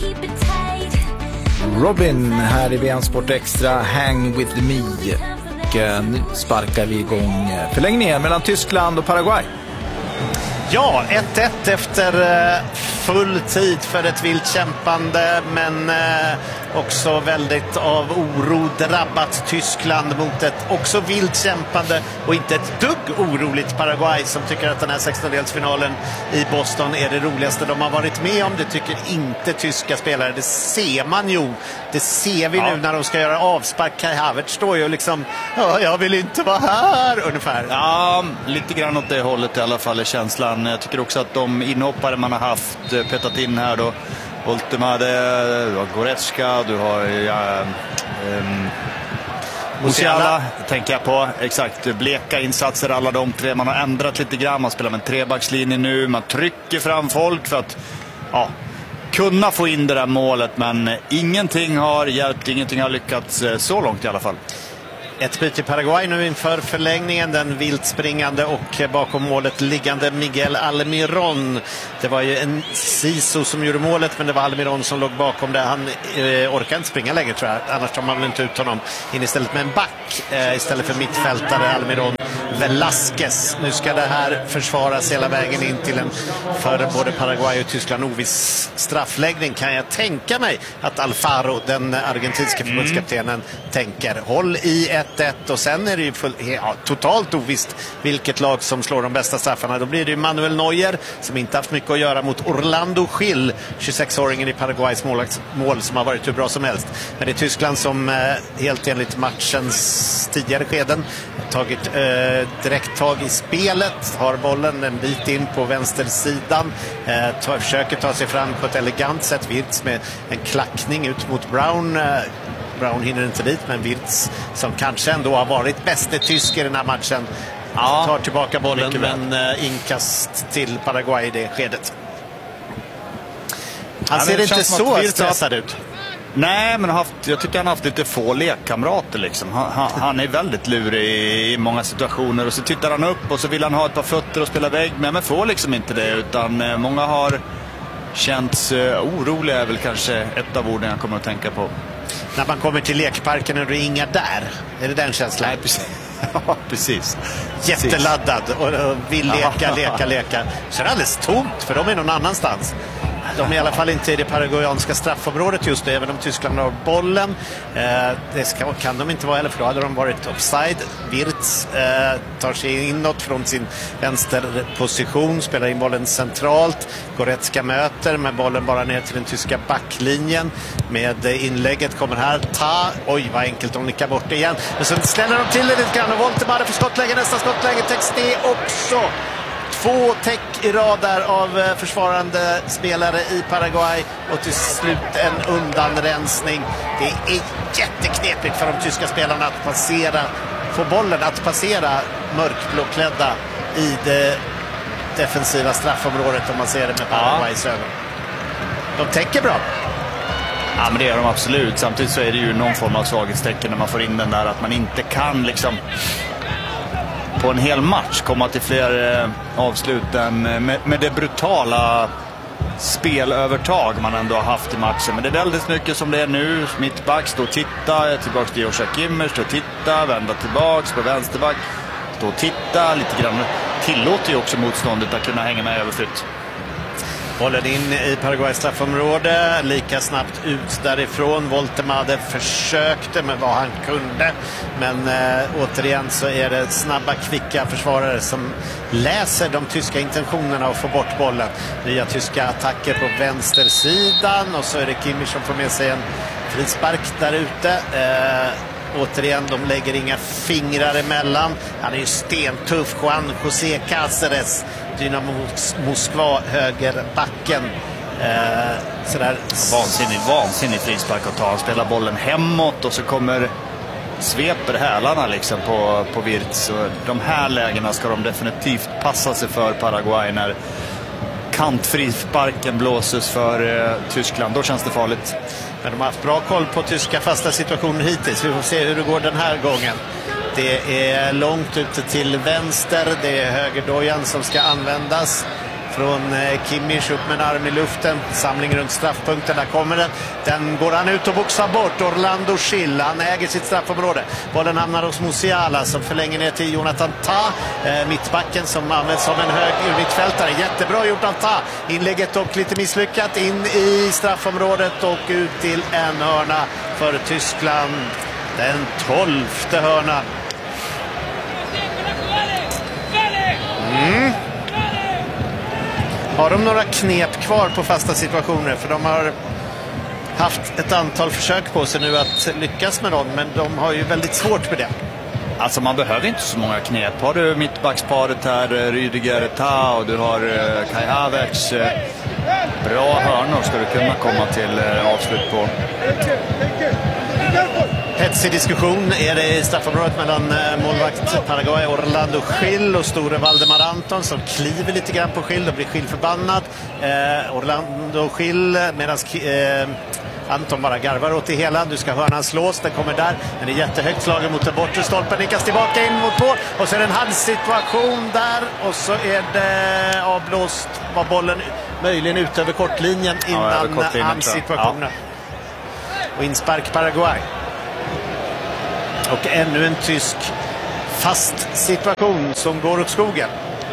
Robin här i VM Sport Extra, Hang with me. Och nu sparkar vi igång förlängningen mellan Tyskland och Paraguay. Ja, 1-1 efter full tid för ett vilt kämpande, men också väldigt av oro drabbat Tyskland mot ett också vilt kämpande och inte ett dugg oroligt Paraguay, som tycker att den här 16-delsfinalen i Boston är det roligaste de har varit med om. Det tycker inte tyska spelare. Det ser man ju. Det ser vi nu när de ska göra avspark. Kai Havertz står ju liksom, jag vill inte vara här ungefär. Ja, lite grann åt det hållet i alla fall är känslan. Jag tycker också att de inhoppare man har haft petat in här då, Voltemade, du har Goretzka, du har Musiala tänker jag på. Exakt, bleka insatser alla de tre. Man har ändrat lite grann, man spelar med en trebackslinje nu, man trycker fram folk för att kunna få in det där målet, men ingenting har hjälpt, ingenting har lyckats så långt i alla fall. Ett byte i Paraguay nu inför förlängningen. Den vilt springande och bakom målet liggande Miguel Almirón. Det var ju en Siso som gjorde målet, men det var Almirón som låg bakom det. Han orkar inte springa längre, tror jag. Annars tar man väl inte ut honom. In istället med en back istället för mittfältare Almirón. Velasquez. Nu ska det här försvaras hela vägen in till en för både Paraguay och Tyskland oviss straffläggning. Kan jag tänka mig att Alfaro, den argentinska förbundskaptenen, tänker. Håll i 1-1 och sen är det ju totalt ovisst vilket lag som slår de bästa straffarna. Då blir det ju Manuel Neuer, som inte haft mycket att göra, mot Orlando Gil, 26-åringen i Paraguays mål som har varit hur bra som helst. Men det är Tyskland som helt enligt matchens tidigare skeden tagit direkt tag i spelet, har bollen en bit in på vänstersidan, försöker ta sig fram på ett elegant sätt. Wirtz med en klackning ut mot Brown. Brown hinner inte dit, men Wirtz, som kanske ändå har varit bäste tysk i den här matchen, tar tillbaka bollen, men inkast till Paraguay i det skedet. Han ser inte så stressad ut. Nej, men jag tycker han har haft lite få lekkamrater liksom. Han är väldigt lurig i många situationer, och så tittar han upp och så vill han ha ett par fötter och spela vägg, men får liksom inte det, utan många har känts oroliga, är väl kanske ett av orden jag kommer att tänka på. När man kommer till lekparken och det är inga där, är det den känslan? Nej, precis. Ja, precis. Jätteladdad och vill leka. Så är det alldeles tomt, för de är någon annanstans. De är i alla fall inte i det paraguayanska straffområdet just nu, även om Tyskland har bollen. Det kan de inte vara heller, för då hade de varit offside. Wirtz tar sig inåt från sin vänsterposition, spelar in bollen centralt. Goretzka möter med bollen bara ner till den tyska backlinjen. Med inlägget kommer här oj, vad enkelt de nickar bort det igen. Men så ställer de till det lite grann, och Voltemade för skottläge, nästa skottläge täcks det också. 2 täck i rad där av försvarande spelare i Paraguay, och till slut en undanrensning. Det är jätteknepigt för de tyska spelarna att få bollen att passera mörkblåklädda i det defensiva straffområdet, om man ser det med Paraguays ögon. De täcker bra. Ja, men det gör de absolut. Samtidigt så är det ju någon form av svaghetstecken när man får in den där, att man inte kan liksom på en hel match komma till fler avslut än med det brutala spelövertag man ändå har haft i matchen. Men det är väldigt mycket som det är nu. Mittback, stå och titta, tillbaks till Joshua Kimmich, stå och titta, vända tillbaks på vänsterback, stå och titta lite grann. Tillåter ju också motståndet att kunna hänga med överflytt. Bollen in i Paraguays straffområde, lika snabbt ut därifrån. Voltemade försökte med vad han kunde, men återigen så är det snabba, kvicka försvarare som läser de tyska intentionerna och får bort bollen. Nya tyska attacker på vänstersidan, och så är det Kimmich som får med sig en frispark där ute. Återigen, de lägger inga fingrar emellan. Han är ju stentuff, Juan José Cáceres, Dynamo Moskva, högerbacken. Vansinnig frispark att ta. Han spelar bollen hemåt och så sveper hälarna liksom på Wirtz. Och de här lägena ska de definitivt passa sig för Paraguay, när kantfrisparken blåses för Tyskland. Då känns det farligt. Men de har haft bra koll på tyska fasta situationer hittills. Vi får se hur det går den här gången. Det är långt ute till vänster. Det är högerdojan som ska användas från Kimmich, upp med en arm i luften, samling runt straffpunkten, där kommer den. Den går han ut och boxar bort. Orlando Schill, han äger sitt straffområde. Bollen hamnar hos Musiala som förlänger ner till Jonathan Tah, mittbacken som används som en hög mittfältare. Jättebra gjort av Tah. Inlägget dock lite misslyckat, in i straffområdet och ut till en hörna för Tyskland. Den 12:e hörnan. Har de några knep kvar på fasta situationer? För de har haft ett antal försök på sig nu att lyckas med dem, men de har ju väldigt svårt med det. Alltså man behöver inte så många knep. Har du mittbacksparet här, Rüdiger, Tah, och du har Kai Havertz. Bra hörnor ska du kunna komma till avslut på. Hetsig diskussion är det i straffområdet mellan målvakt Paraguay Orlando Schill och store Valdemar Anton som kliver lite grann på Schill och blir Schill förbannad. Orlando Schill medan Anton bara garvar åt det hela. Du ska hörnan slås, den kommer där. Den är jättehögt slagen mot den bortre stolpen. Nickas tillbaka in mot mål. Och så är det en handsituation där. Och så är det avblåst. Var bollen möjligen ut över kortlinjen innan handsituationen. Ja. Och inspark Paraguay. Och ännu en tysk fast situation som går åt skogen.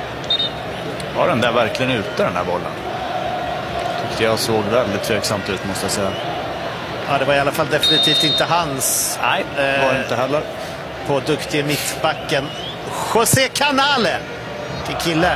Var den där verkligen ute, den här bollen? Tyckte jag såg väldigt tveksamt ut, måste jag säga. Ja, det var i alla fall definitivt inte hans. Nej, det var inte heller. På duktiga mittbacken José Canale. Till kille.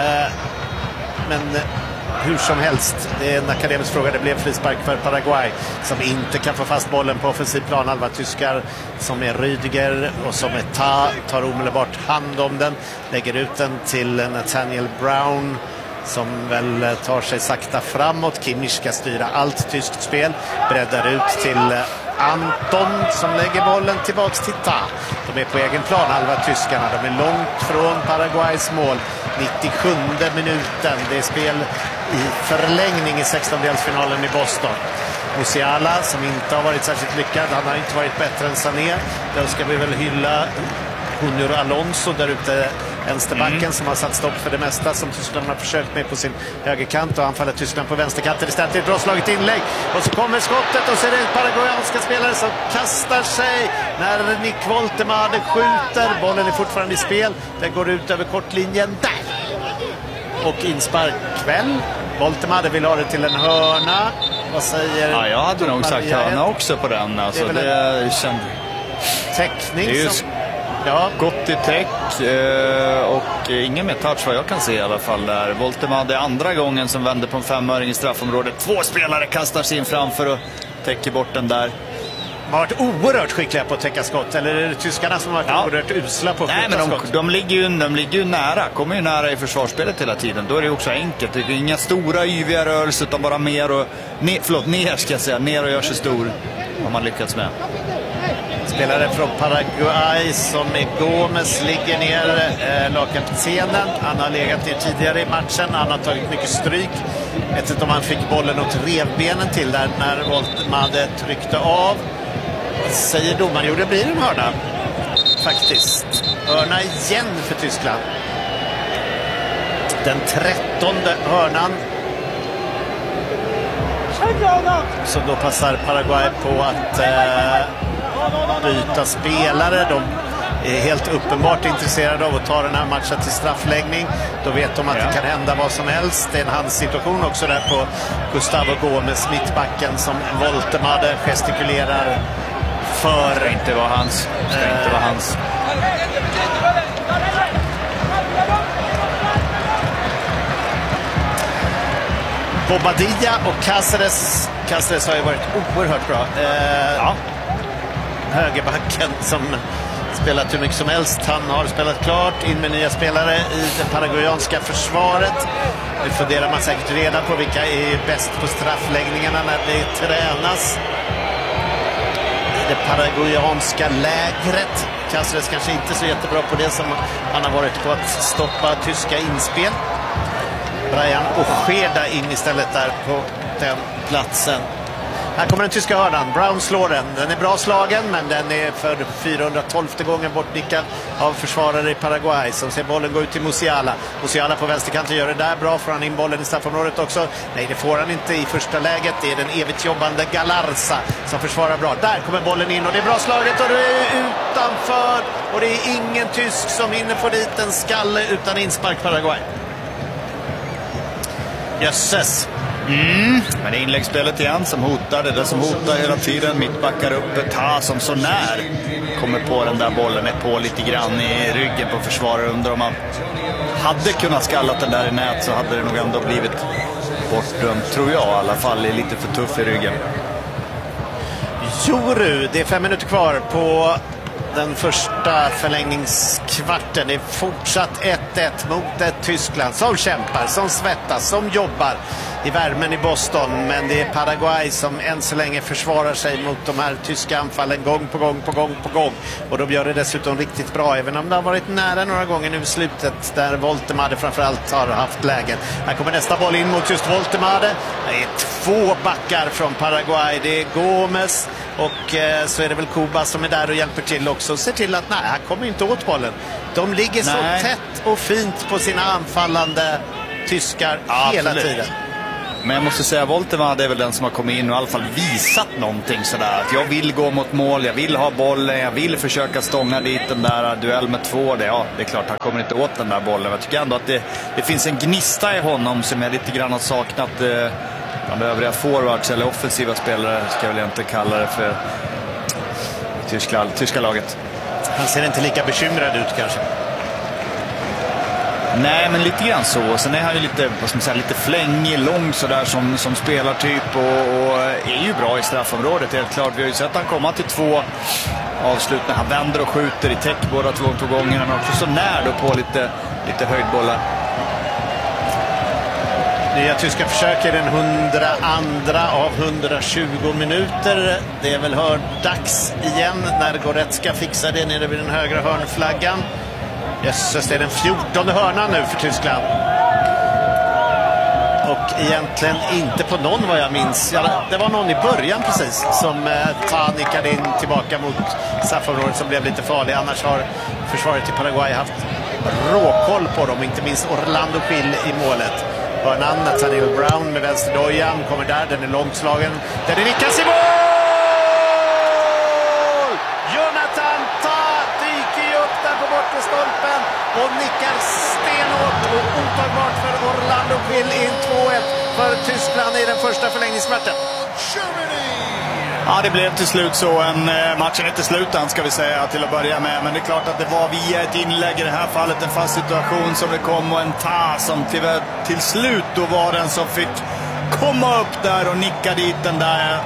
Men hur som helst, det är en akademisk fråga. Det blev frispark för Paraguay som inte kan få fast bollen på offensiv plan. Halva tyskar som är Rüdiger och som är Tah tar omedelbart hand om den. Lägger ut den till Nathaniel Brown som väl tar sig sakta framåt. Kimmich ska styra allt tyskt spel. Breddar ut till Anton som lägger bollen tillbaks till Tah. De är på egen plan, halva tyskarna. De är långt från Paraguays mål. 97 minuten. Det är spel i förlängning i 16-delsfinalen i Boston. Musiala som inte har varit särskilt lyckad. Han har inte varit bättre än Sané. Då ska vi väl hylla Junior Alonso där ute, vänsterbacken som har satt stopp för det mesta som Tyskland har försökt med på sin högerkant, och anfaller Tyskland på vänsterkanten istället. Ett bra slaget inlägg och så kommer skottet och så är det paraguayanska spelare som kastar sig när Nick Woltemade skjuter. Bollen är fortfarande i spel. Den går ut över kortlinjen där. Och inspark väl. Woltemade vill ha det till en hörna. Vad säger? Ja, jag hade nog sagt hörna också på den. Alltså, det kände... Täckning det är ju som... Ja. Gott i täck och ingen med touch vad jag kan se i alla fall där. Woltemade är andra gången som vänder på en 5-öring i straffområdet. 2 spelare kastar sig in framför och täcker bort den där. De har varit oerhört skickliga på att täcka skott. Eller är det tyskarna som har varit oerhört usla på att skjuta skott? De ligger ju nära. Kommer ju nära i försvarsspelet hela tiden. Då är det också enkelt. Det är inga stora yviga rörelser utan bara ner och ner och gör sig stor. Har man lyckats med. Spelare från Paraguay som är Gomes ligger ner, lagkaptenen. Han har legat ner tidigare i matchen. Han har tagit mycket stryk. Jag vet inte om han fick bollen åt revbenen till där när Woltemade tryckte av. Säger domaren, jo det blir en hörna. Faktiskt. Hörna igen för Tyskland. Den 13:e hörnan. Så då passar Paraguay på att byta spelare. De är helt uppenbart intresserade av att ta den här matchen till straffläggning. Då vet de att det kan hända vad som helst. Det är en handsituation också där på Gustavo Gomes, mittbacken, som Woltemade gestikulerar för. Det ska inte vara hans. Bobadilla och Cáceres. Cáceres har ju varit oerhört bra. Högerbacken som spelat hur mycket som helst. Han har spelat klart in med nya spelare i det paraguayanska försvaret. Nu funderar man säkert redan på vilka är bäst på straffläggningarna när det tränas. I det paraguayanska lägret. Cáceres kanske inte så jättebra på det som han har varit på att stoppa tyska inspel. Brian Ojeda in istället där på den platsen. Här kommer den tyska hörnan. Brown slår den. Den är bra slagen, men den är för 412:e gången bortnickad av försvarare i Paraguay som ser bollen gå ut till Musiala. Musiala på vänsterkanten gör det där bra. Får han in bollen i straffområdet också? Nej, det får han inte i första läget. Det är den evigt jobbande Galarza som försvarar bra. Där kommer bollen in och det är bra slaget och det är utanför. Och det är ingen tysk som hinner få dit en skalle utan inspark Paraguay. Jösses. Men det är inläggsspelet igen som hotar. Det där som hotar hela tiden. Mittbackar upp. Ta som så när kommer på den där bollen. Är på lite grann i ryggen på försvarare. Undrar om man hade kunnat skallat den där i nät så hade det nog ändå blivit bortdömt. Tror jag i alla fall. Är lite för tuff i ryggen. Joru, det är 5 minuter kvar på den första förlängningskvarten. Det är fortsatt 1-1 mot ett Tyskland som kämpar, som svettas, som jobbar i värmen i Boston. Men det är Paraguay som än så länge försvarar sig mot de här tyska anfallen gång på gång. Och de gör det dessutom riktigt bra, även om det har varit nära några gånger nu i slutet där Woltemade framförallt har haft lägen. Här kommer nästa boll in mot just Woltemade. Det är 2 backar från Paraguay. Det är Gomes och så är det väl Kuba som är där och hjälper till också. Och ser till att han kommer inte åt bollen. De ligger så tätt och fint på sina anfallande tyskar hela tiden. Men jag måste säga att Woltemade är väl den som har kommit in och i alla fall visat någonting sådär. Att jag vill gå mot mål, jag vill ha bollen, jag vill försöka stånga dit den där duell med 2. Det är klart, han kommer inte åt den där bollen. Jag tycker ändå att det finns en gnista i honom som jag lite grann har saknat bland övriga forwards eller offensiva spelare, ska jag väl inte kalla det för tyska laget. Han ser inte lika bekymrad ut kanske. Nej, men lite grann så. Sen är han ju lite, vad ska man säga, lite flängig, lång sådär som spelartyp och är ju bra i straffområdet, helt klart. Vi har ju sett han komma till 2 avslut när han vänder och skjuter i täck båda 2 gångerna, men också så när då på lite höjdbollar. Nya tyska försök är den 102 av 120 minuter. Det är väl dags igen när Goretzka fixar det nere vid den högra hörnflaggan. Jösses, det är den 14:e hörnan nu för Tyskland. Och egentligen inte på någon vad jag minns. Det var någon i början precis som nickade in tillbaka mot straffområdet som blev lite farlig. Annars har försvaret i Paraguay haft råkoll på dem. Inte minst Orlando Gil i målet. Hörnan, Nathaniel Brown med vänsterdojan kommer där. Den är långslagen. Där det nickas i mål! Jonathan Tah dyker upp där på bortre stolpen och nickar stenhårt och otagbart för Orlando Gil in 2-1 för Tyskland i den första förlängningskvarten. Ja, det blev till slut så. Matchen är inte slut än, ska vi säga till att börja med. Men det är klart att det var via ett inlägg i det här fallet en fast situation som det kom och en Tah som till slut då var den som fick komma upp där och nicka dit den där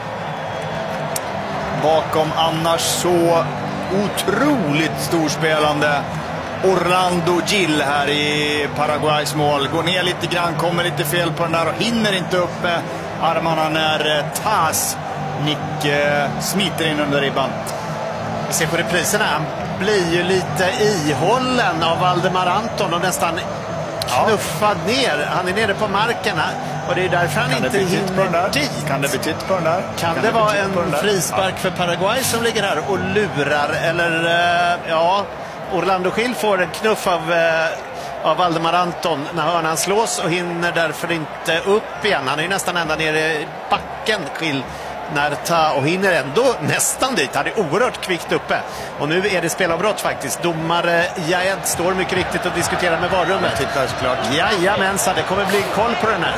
bakom annars så otroligt storspelande Orlando Gil här i Paraguays mål. Går ner lite grann, kommer lite fel på den där och hinner inte upp med armarna när Tahs nick smiter in under ribban. Vi ser på repriserna. Han blir ju lite ihållen av Valdemar Anton och nästan knuffad ner. Han är nere på marken här. Och det är därför han inte hinner dit. Kan det betyda på den där? Kan det vara en frispark för Paraguay som ligger här och lurar? Eller Orlando Gil får en knuff av Valdemar Anton när hörnan slås och hinner därför inte upp igen. Han är ju nästan ända nere i backen, Gil, när Tah och hinner ändå nästan dit. Han är oerhört kvickt uppe. Och nu är det spelavbrott faktiskt. Domare Jaed står mycket riktigt och diskuterar med varummet. Tittar såklart. Jajamensan, det kommer bli en koll på den här.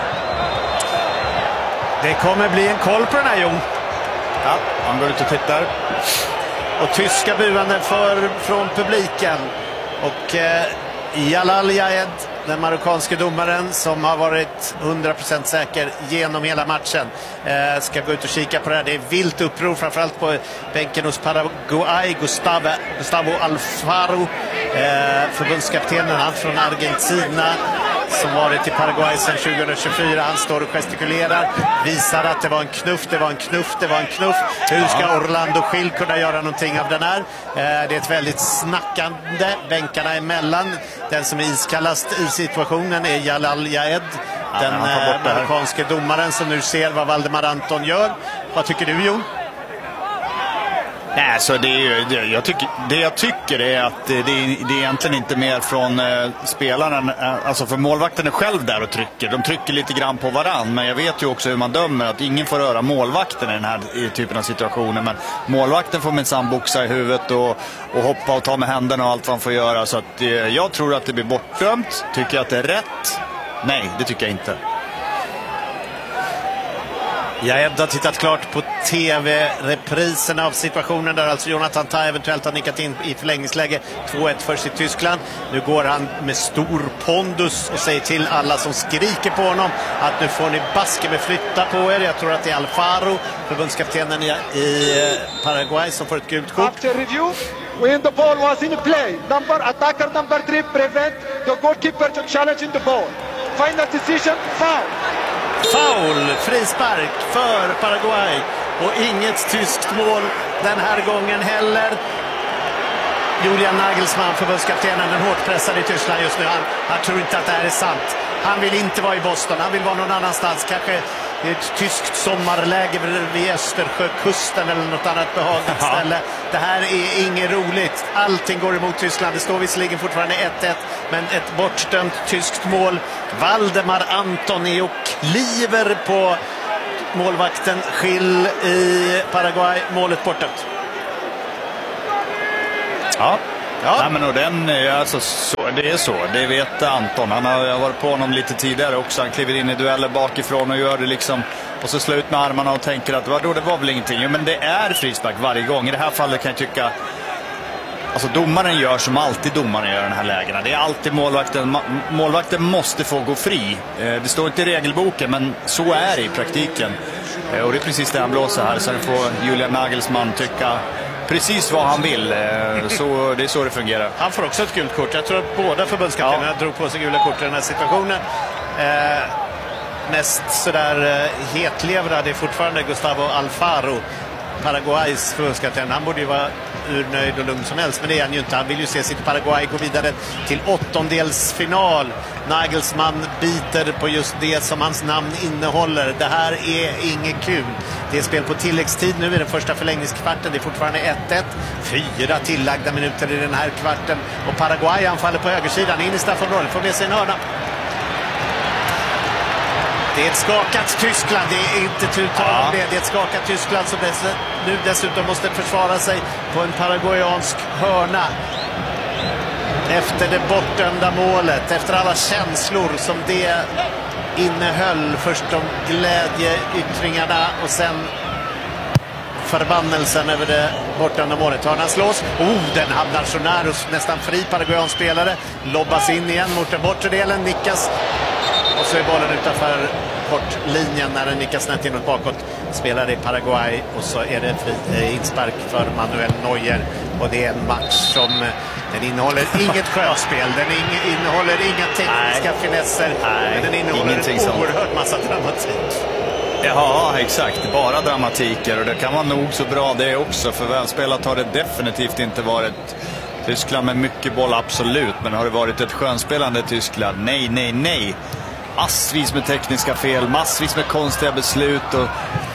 Det kommer bli en koll på den här, Jon. Ja, han går ut och tittar. Och tyska buande från publiken. Och Jalal Jaed, den marockanske domaren som har varit 100% säker genom hela matchen, ska gå ut och kika på det här. Det är vilt uppror framförallt på bänken hos Paraguay. Gustavo Alfaro, förbundskaptenen, han från Argentina som varit i Paraguay sedan 2024. Han står och gestikulerar, visar att det var en knuff, det var en knuff, det var en knuff. Hur ska Orlando Gil kunna göra någonting av den här? Det är ett väldigt snackande, bänkarna emellan. Den som är iskallast i situationen är Jalal Jaed, den marockanske domaren som nu ser vad Valdemar Anton gör. Vad tycker du, Jon? Nej, så jag tycker är att det är egentligen inte mer från spelaren, alltså för målvakten är själv där och trycker. De trycker lite grann på varann, men jag vet ju också hur man dömer att ingen får röra målvakten i den här typen av situationer. Men målvakten får minsann boxa i huvudet och hoppa och ta med händerna och allt vad han får göra. Så att jag tror att det blir bortdömt. Tycker jag att det är rätt? Nej, det tycker jag inte. Jag har tittat klart på tv-reprisen av situationen där alltså Jonathan Tah eventuellt har nickat in i förlängningsläge. 2-1 först i Tyskland. Nu går han med stor pondus och säger till alla som skriker på honom att nu får ni baske med flytta på er. Jag tror att det är Alfaro, förbundskaptenen i Paraguay, som får ett gult kort. After review, when the ball was in play, attacker number 3 prevent the goalkeeper to challenge in the ball. Final decision, foul. Foul, frispark för Paraguay och inget tyskt mål den här gången heller. Julian Nagelsmann, förbundskaptenen, den hårt pressade i Tyskland just nu. Han tror inte att det här är sant. Han vill inte vara i Boston, han vill vara någon annanstans. Kanske i ett tyskt sommarläge vid Östersjökusten eller något annat behagligt ställe. Det här är inget roligt. Allting går emot Tyskland. Det står visserligen fortfarande 1-1, men ett bortdömt tyskt mål. Valdemar Anton och kliver på målvakten Schill i Paraguay. Målet bortdömt. Ja. Nej, men och det är så. Det vet Anton. Han har varit på honom lite tidigare också. Han kliver in i dueller bakifrån och gör det liksom. Och så slår ut med armarna och tänker att vadå, det var väl ingenting. Jo, men det är frispark varje gång. I det här fallet kan jag tycka, alltså domaren gör som alltid domaren gör i den här lägena. Det är alltid målvakten. Målvakten måste få gå fri. Det står inte i regelboken, men så är det i praktiken. Och det är precis det han blåser här. Sen får Julian Nagelsmann tycka precis vad han vill. Så det är så det fungerar. Han får också ett gult kort. Jag tror att båda förbundskaptenerna drog på sig gula kort i den här situationen. Mest sådär hetlevrad är fortfarande Gustavo Alfaro, Paraguays förbundskapten. Han borde ju vara nöjd och lugn som helst, men det är han ju inte. Han vill ju se sitt Paraguay gå vidare till åttondelsfinal. Nagelsmann biter på just det som hans namn innehåller. Det här är inget kul. Det är spel på tilläggstid nu i den första förlängningskvarten. Det är fortfarande 1-1. 4 tillagda minuter i den här kvarten. Och Paraguay anfaller på högersidan in i straffområdet. Får med sig en hörna. Det är ett skakat Tyskland, det är inte tutal om det. Det är ett skakat Tyskland som nu dessutom måste försvara sig på en paraguayansk hörna. Efter det bortdömda målet, efter alla känslor som det innehöll. Först de glädjeyttringarna och sen förbannelsen över det bortdömda målet. Hörnan slås. Den hamnar så nära och nästan fri paraguayansk spelare. Lobbas in igen mot den bortre delen, nickas. Och så är bollen utanför kortlinjen när den nickas snett inåt bakåt. Spelar i Paraguay och så är det inspark för Manuel Neuer. Och det är en match som den innehåller inget sjöspel. Den innehåller inga tekniska finesser. Men den innehåller en oerhört massa dramatik. Ja, exakt. Bara dramatiker. Och det kan vara nog så bra det också. För välspelat har det definitivt inte varit. Tyskland med mycket boll, absolut. Men har det varit ett skönspelande Tyskland? Nej. Massvis med tekniska fel, massvis med konstiga beslut och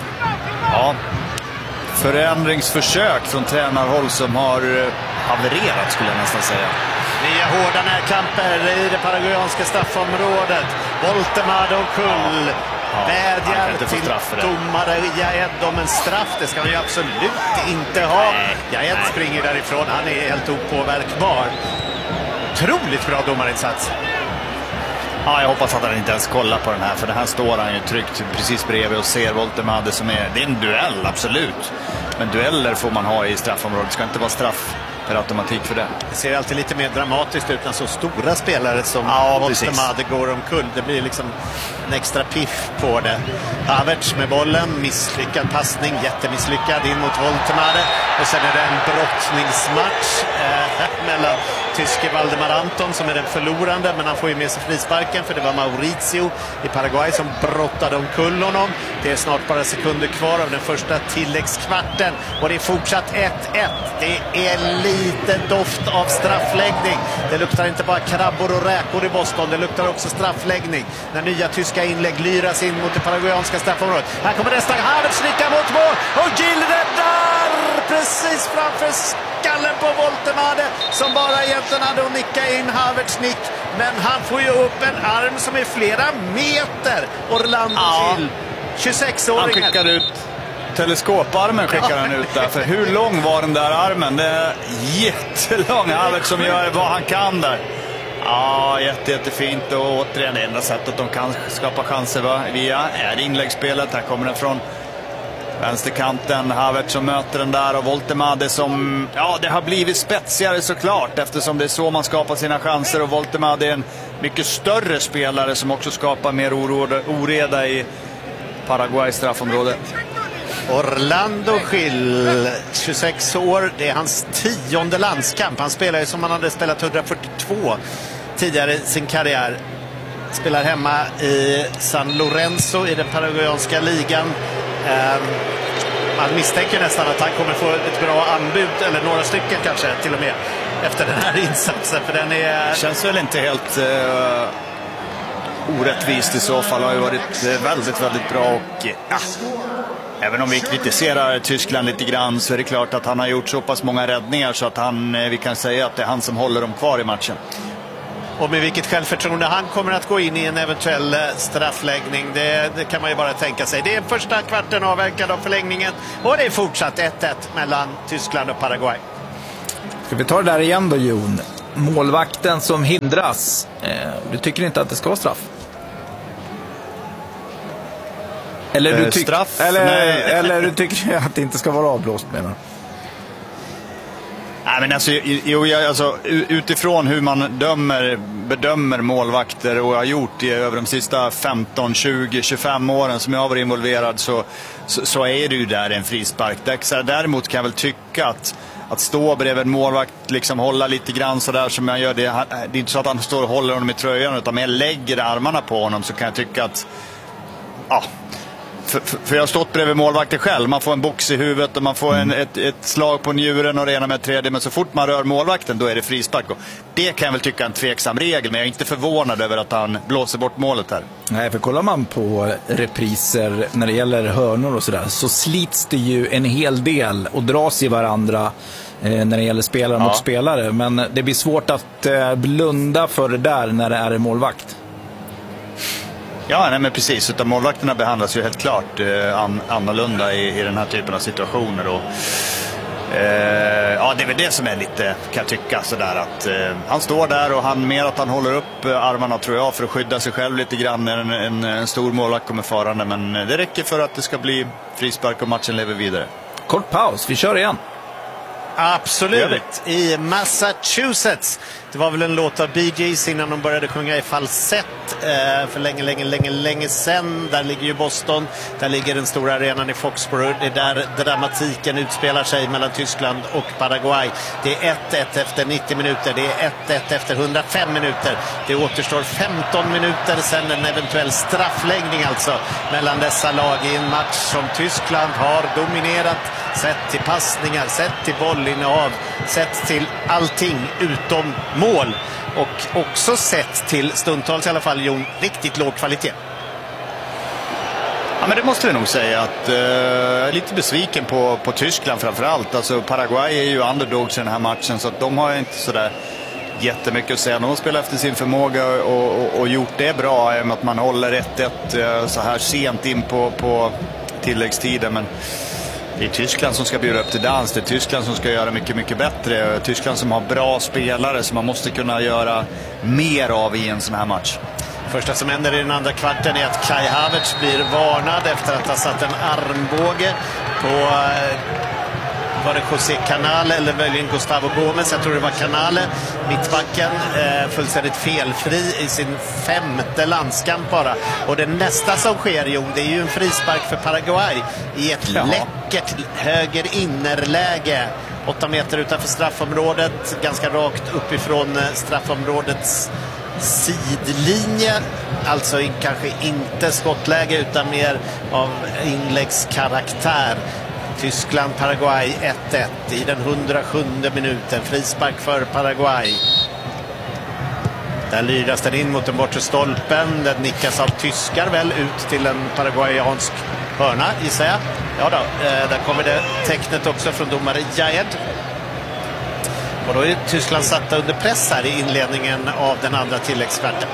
förändringsförsök från tränarhåll som har havererat, skulle jag nästan säga. Nya hårda närkamper i det paraguayanska straffområdet. Voltemade och Kull vädjar till domare Jaed om en straff. Det ska han ju absolut inte ha. Jaed springer därifrån, han är helt opåverkbar. Otroligt bra domarinsats. Ja, jag hoppas att han inte ens kollar på den här, för det här står han ju tryckt precis bredvid och ser Voltemade som är. Det är en duell, absolut. Men dueller får man ha i straffområdet. Det ska inte vara straff per automatik för det. Det ser alltid lite mer dramatiskt ut när så stora spelare som Voltemade går omkull. Det blir liksom en extra piff på det. Havertz med bollen, misslyckad passning, jättemisslyckad in mot Voltemade. Och sen är det en brottningsmatch mellan tyske Valdemar Anton som är den förlorande, men han får ju med sig frisparken för det var Mauricio i Paraguay som brottade omkull honom. Det är snart bara sekunder kvar av den första tilläggskvarten och det är fortsatt 1-1. Det är lite doft av straffläggning. Det luktar inte bara krabbor och räkor i Boston, det luktar också straffläggning. När nya tyska inlägg lyras in mot det paraguayanska straffområdet. Här kommer nästa Havertz, nickar mot mål och Gil räddar precis framför skallen på Woltemade som bara egentligen hade att nicka in Havertz nick. Men han får ju upp en arm som är flera meter. Orlando Gil, 26-åringen. Han skickar ut teleskoparmen skickar han ut där. För hur lång var den där armen? Det är jättelång. Havertz som gör vad han kan där. Ja, jättefint. Och återigen det enda sättet de kan skapa chanser via är inläggsspelet. Här kommer den från vänsterkanten. Havertz som möter den där och Woltemade som, ja, det har blivit spetsigare såklart eftersom det är så man skapar sina chanser och Woltemade är en mycket större spelare som också skapar mer oreda i Paraguays straffområde. Orlando Gil, 26 år, det är hans 10:e landskamp. Han spelar ju som han hade spelat 142 tidigare i sin karriär. Spelar hemma i San Lorenzo i den paraguayanska ligan. Man misstänker nästan att han kommer få ett bra anbud, eller några stycken kanske till och med, efter den här insatsen. För den är... Känns väl inte helt orättvist i så fall. Har ju varit väldigt bra och även om vi kritiserar Tyskland lite grann så är det klart att han har gjort så pass många räddningar så att vi kan säga att det är han som håller dem kvar i matchen. Och med vilket självförtroende han kommer att gå in i en eventuell straffläggning, det kan man ju bara tänka sig. Det är första kvarten avverkad av förlängningen och det är fortsatt 1-1 mellan Tyskland och Paraguay. Ska vi ta det där igen då, Jon? Målvakten som hindras. Du tycker inte att det ska vara straff? Eller du straff? Eller du tycker att det inte ska vara avblåst, menar? Nej, men alltså, utifrån hur man bedömer målvakter och har gjort över de sista 15, 20, 25 åren som jag har varit involverad så är det ju där en frispark. Däremot kan jag väl tycka att stå bredvid en målvakt, liksom hålla lite grann så där som jag gör. Det är inte så att han står och håller honom i tröjan, utan jag lägger armarna på honom, så kan jag tycka att för jag har stått bredvid målvakten själv. Man får en box i huvudet och man får ett slag på njuren och det ena med tredje. Men så fort man rör målvakten, då är det frispark. Det kan jag väl tycka är en tveksam regel, men jag är inte förvånad över att han blåser bort målet här. Nej, för kollar man på repriser när det gäller hörnor och sådär, så slits det ju en hel del och dras i varandra när det gäller spelare mot spelare. Men det blir svårt att blunda för det där när det är en målvakt. Ja, nej, men precis. Utan målvakterna behandlas ju helt klart annorlunda i den här typen av situationer. Och, det är väl det som är lite, kan jag tycka, sådär att han står där och han håller upp armarna, tror jag, för att skydda sig själv lite grann när en stor målvakt kommer farande. Men det räcker för att det ska bli frispark och matchen lever vidare. Kort paus, vi kör igen. Absolut, i Massachusetts. Det var väl en låt av Bee Gees innan de började sjunga i falsett för länge sedan. Där ligger ju Boston, där ligger den stora arenan i Foxborough. Det är där dramatiken utspelar sig mellan Tyskland och Paraguay. Det är 1-1 efter 90 minuter, det är 1-1 efter 105 minuter. Det återstår 15 minuter sedan en eventuell straffläggning alltså mellan dessa lag i en match som Tyskland har dominerat, sett till passningar, sett till bollinnehav, sett till allting utom mål, och också sett till stundtals i alla fall, Jon, riktigt låg kvalitet. Ja, men det måste vi nog säga att lite besviken på Tyskland framförallt. Alltså Paraguay är ju underdogs i den här matchen, så att de har inte sådär jättemycket att säga. De har spelat efter sin förmåga och gjort det bra, med att man håller 1-1 så här sent in på tilläggstiden. Men det är Tyskland som ska bjuda upp till dans. Det är Tyskland som ska göra mycket, mycket bättre. Tyskland som har bra spelare som man måste kunna göra mer av i en sån här match. Första som händer i den andra kvarten är att Kai Havertz blir varnad efter att ha satt en armbåge på var det José Canale eller möjligen Gustavo Gomes, jag tror det var Canale, mittbacken, fullständigt felfri i sin 5:e landskamp bara. Och det nästa som sker, Jon, det är ju en frispark för Paraguay i ett läckert höger innerläge 8 meter utanför straffområdet, ganska rakt uppifrån straffområdets sidlinje, alltså kanske inte skottläge utan mer av inläggskaraktär. Tyskland-Paraguay 1-1 i den 107 minuten. Frispark för Paraguay. Där lyras den in mot den bortre stolpen. Den nickas av tyskar väl ut till en paraguayansk Hörna, gissar jag. Ja då, där kommer det tecknet också från domare Jaed. Och då är Tyskland satta under press här i inledningen av den andra tilläggskvarten.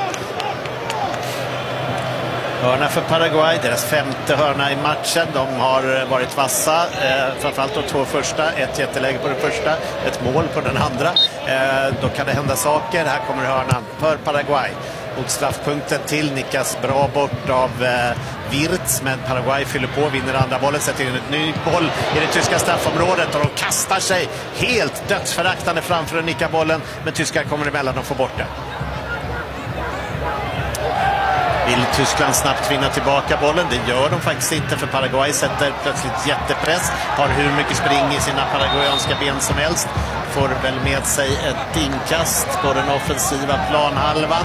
Hörna för Paraguay, deras femte hörna i matchen. De har varit vassa, framförallt de två första. Ett jätteläge på den första, ett mål på den andra. Då kan det hända saker. Här kommer hörnan för Paraguay. Mot straffpunkten till nickas bra bort av Wirtz, men Paraguay fyller på, vinner andra bollen, sätter in ett ny boll i det tyska straffområdet och de kastar sig helt dödsföraktande framför den nicka bollen, men tyskar kommer emellan och får bort det. Vill Tyskland snabbt vinna tillbaka bollen? Det gör de faktiskt inte, för Paraguay sätter plötsligt jättepress. Har hur mycket spring i sina paraguayanska ben som helst. Får väl med sig ett inkast på den offensiva planhalvan.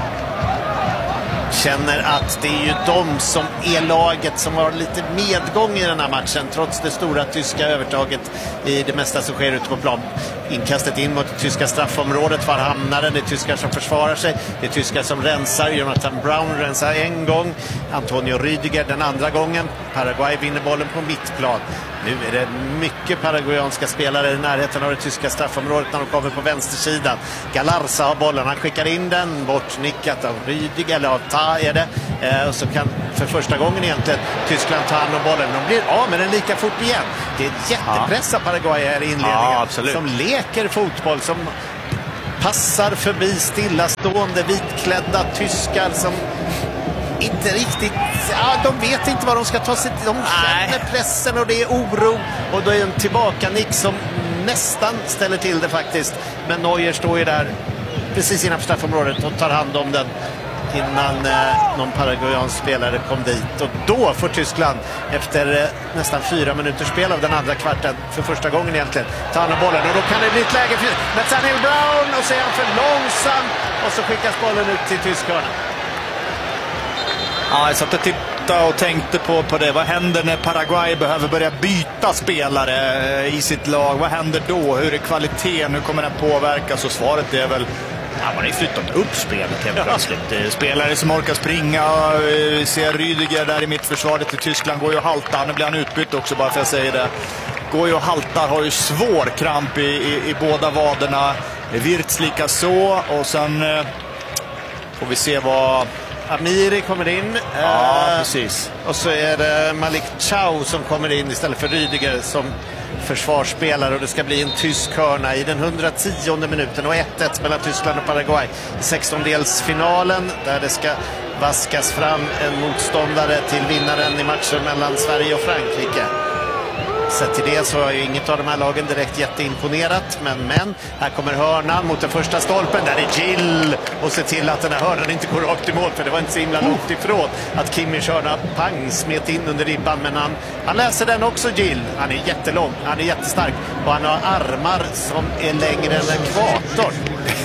Känner att det är ju de som är laget som har lite medgång i den här matchen, trots det stora tyska övertaget i det mesta som sker ute på plan. Inkastet in mot det tyska straffområdet, var hamnar den? Det är tyskar som försvarar sig, det är tyskar som rensar. Jonathan Brown rensar en gång, Antonio Rüdiger den andra gången. Paraguay vinner bollen på mittplan. Nu är det mycket paraguayanska spelare i närheten av det tyska straffområdet när de kommer på vänstersidan. Galarza har bollen, han skickar in den, bortnickat av Rüdiger, eller av Ta är det. Och så kan för första gången egentligen Tyskland ta hand om bollen. De blir av med den lika fort igen. Det är ett jättepress av Paraguay här i inledningen. Som leker fotboll, som passar förbi stillastående vitklädda tyskar som inte riktigt, de vet inte vad de ska ta sig till. De känner pressen och det är oro, och då är en tillbaka-nick som nästan ställer till det faktiskt. Men Neuer står ju där precis innanför straffområdet och tar hand om den innan någon paraguayansk spelare kom dit. Och då får Tyskland efter nästan 4 minuters spel av den andra kvarten för första gången egentligen ta hand om bollen, och då kan det bli ett läge för Nathaniel Brown, och så är han för långsam och så skickas bollen ut till tyskarna. Ja, jag satt och tittade och tänkte på det. Vad händer när Paraguay behöver börja byta spelare i sitt lag? Vad händer då? Hur är kvaliteten? Hur kommer den påverkas? Och svaret är väl, man har ju flyttat upp spelet helt plötsligt. Spelare som orkar springa. Ser Rüdiger där i mittförsvaret i Tyskland, går ju och haltar. Nu blir han utbytt också, bara för att säga det. Går ju och haltar, har ju svår kramp i båda vaderna. Wirtz lika så. Och sen får vi se vad Amiri kommer in. Ja, precis. Och så är det Malik Chow som kommer in istället för Rüdiger som försvarsspelare, och det ska bli en tysk hörna i den 110:e minuten, och 1-1 mellan Tyskland och Paraguay i 16-delsfinalen, där det ska vaskas fram en motståndare till vinnaren i matchen mellan Sverige och Frankrike. Så till det så har ju inget av de här lagen direkt jätteimponerat, men här kommer hörnan mot den första stolpen, där är Gill, och se till att den här hörnan inte går rakt i mål, för det var inte så himla långt ifrån att Kimmich hörna pang smet in under ribban, men han läser den också, Gill. Han är jättelång, han är jättestark, och han har armar som är längre än ekvatorn.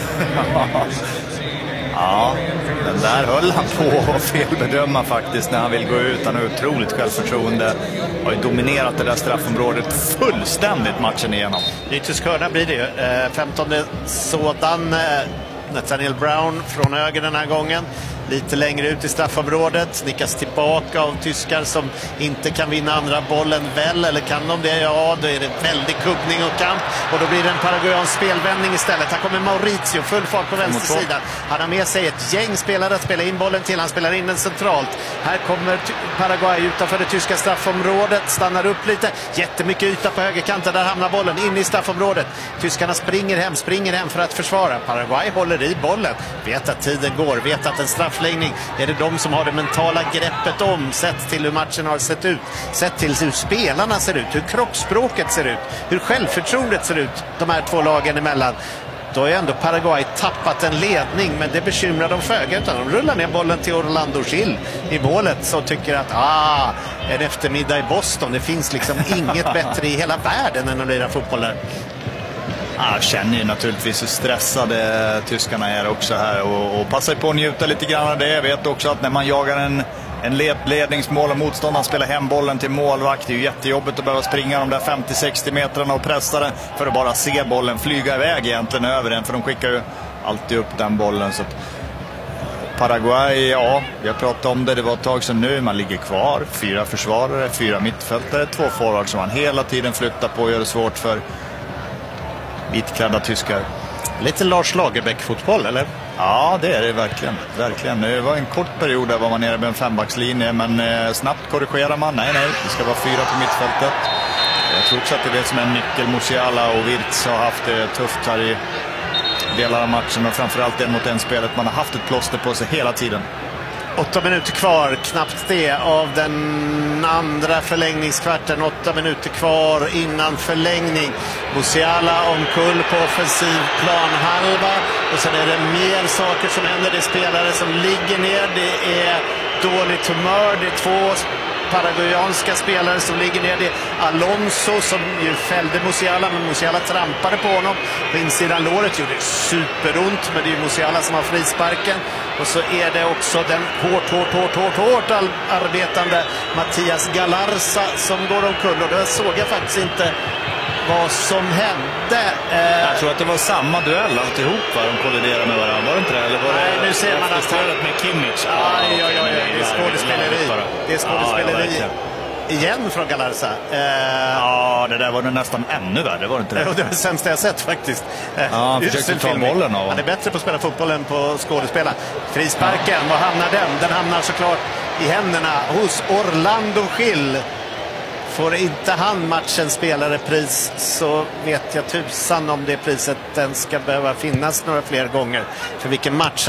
Ja, den där höll han på att felbedöma faktiskt när han vill gå ut. Han har otroligt självförtroende. Har ju dominerat det där straffområdet fullständigt matchen igenom. I tysk hörna blir det ju. 15:e sådan. Nathaniel Brown från höger den här gången. Lite längre ut i straffområdet. Nickas tillbaka av tyskar som inte kan vinna andra bollen väl. Eller kan de det? Ja, då är det väldigt kubbning och kamp. Och då blir det en paraguayansk spelvändning istället. Här kommer Mauricio, full fart på vänstersidan. Han har med sig ett gäng spelare att spela in bollen till. Han spelar in den centralt. Här kommer Paraguay utanför det tyska straffområdet. Stannar upp lite. Jättemycket yta på högerkanten. Där hamnar bollen in i straffområdet. Tyskarna springer hem för att försvara. Paraguay håller i bollen. Vet att tiden går. Vet att en straffläggning är det de som har det mentala greppet om, sett till hur matchen har sett ut, sett till hur spelarna ser ut, hur kroppsspråket ser ut, hur självförtroendet ser ut de här två lagen emellan. Då är ändå Paraguay tappat en ledning, men det bekymrar de föga, utan de rullar ner bollen till Orlando Gil i målet, som tycker att en eftermiddag i Boston, det finns liksom inget bättre i hela världen än att lira fotboll där. Jag känner ju naturligtvis hur stressade tyskarna är också här, och passar på att njuta lite grann av det. Jag vet också att när man jagar en ledningsmål och motståndaren spelar hem bollen till målvakt, det är ju jättejobbigt att behöva springa de där 50-60 metrarna och pressa den för att bara se bollen flyga iväg egentligen över den, för de skickar ju alltid upp den bollen. Så att Paraguay, ja, vi har pratat om det. Det var ett tag sedan nu. Man ligger kvar. 4 försvarare, 4 mittfältare, 2 forwards som man hela tiden flyttar på och gör det svårt för vitklädda tyskar. Lite Lars Lagerbäck-fotboll, eller? Ja, det är det verkligen. Verkligen. Det var en kort period där var man nere med en 5-backslinje, men snabbt korrigerar man. Nej, det ska vara 4 på mittfältet. Jag tror också att det är det som är en nyckel. Musiala och Wirtz har haft det tufft här i delar av matchen, och framförallt en mot en spelet. Man har haft ett plåster på sig hela tiden. 8 minuter kvar, knappt det, av den andra förlängningskvarten. 8 minuter kvar innan förlängning. Musiala omkull på offensiv planhalva. Och sen är det mer saker som händer. Det är spelare som ligger ner. Det är dåligt humör. Det är 2 paraguayanska spelare som ligger ner. Det är Alonso som ju fällde Musiala, men Musiala trampade på honom på insidan låret. Gjorde superont, men det är ju Musiala som har frisparken. Och så är det också den hårt arbetande Mattias Galarza som går omkull. Och då såg jag faktiskt inte vad som hände. Jag tror att det var samma duell alltihop, va? De kolliderade med varandra, var det inte det? Eller var nej, det nu ser man att stödet med Kimmich? Det är skådespeleri. Det är skådespeleri igen från Galarza. Ja, det där var det nästan ännu värre, var det inte det? Det var det sämsta jag sett faktiskt. Han försökte ta bollen av. Han är bättre på att spela fotboll än på att skådespela. Frisparken, var hamnar den? Den hamnar såklart i händerna hos Orlando Gil. Får inte han matchens spelarepris, så vet jag tusan om det priset den ska behöva finnas några fler gånger. För vilken match